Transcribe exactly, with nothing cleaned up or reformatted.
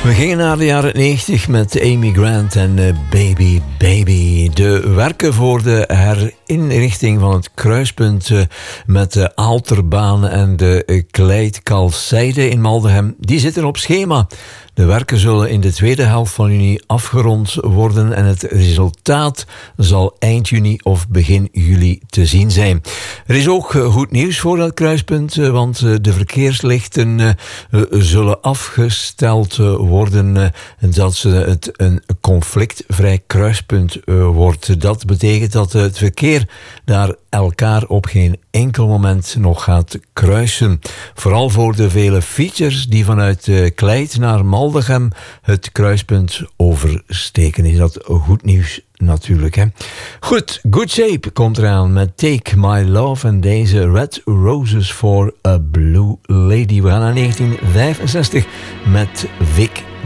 We gingen naar de jaren negentig met Amy Grant en uh, Baby Baby. De werken voor de herinrichting van het kruispunt uh, met de Aalterbaan en de uh, Kleid-Kalsijde in Maldegem, die zitten op schema. De werken zullen in de tweede helft van juni afgerond worden en het resultaat zal eind juni of begin juli te zien zijn. Er is ook goed nieuws voor dat kruispunt, want de verkeerslichten zullen afgesteld worden en dat het een conflictvrij kruispunt wordt. Dat betekent dat het verkeer daar elkaar op geen enkel moment nog gaat kruisen. Vooral voor de vele fietsers die vanuit Kleid naar Maldegem het kruispunt oversteken. Is dat goed nieuws natuurlijk, hè? Goed, Good Shape komt eraan met Take My Love en deze Red Roses for a Blue Lady. We gaan naar negentien vijfenzestig met Vic